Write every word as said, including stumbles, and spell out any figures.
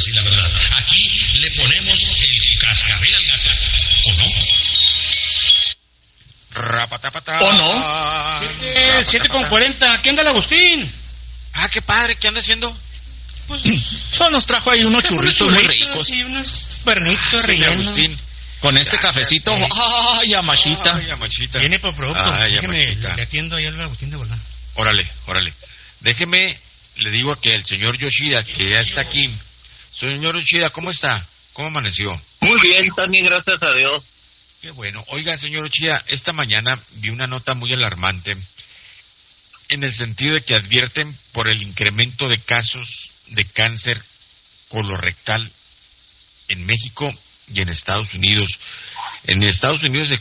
decir la verdad. Aquí le ponemos el cascabel al gato, ¿o no? Rapatapata. ¿O no? Siete, siete con cuarenta. ¿Qué anda el Agustín? Ah, qué padre, ¿qué anda haciendo? Pues solo nos trajo ahí unos churritos muy ricos. Sí, unos pernitos sí, rellenos. Agustín. Con este Gracias, cafecito. sí. ¡Ay, amachita! Ay, amachita. Viene por producto. Ay, Déjeme, amachita. le atiendo ahí al Agustín de verdad. Órale, órale. Déjeme, le digo que el señor Yoshida, que ya está aquí. Señor Yoshida, ¿cómo está? ¿Cómo amaneció? Muy bien, Tony, gracias a Dios. Qué bueno. Oiga, señor Yoshida, esta mañana vi una nota muy alarmante en el sentido de que advierten por el incremento de casos de cáncer colorectal en México y en Estados Unidos. En Estados Unidos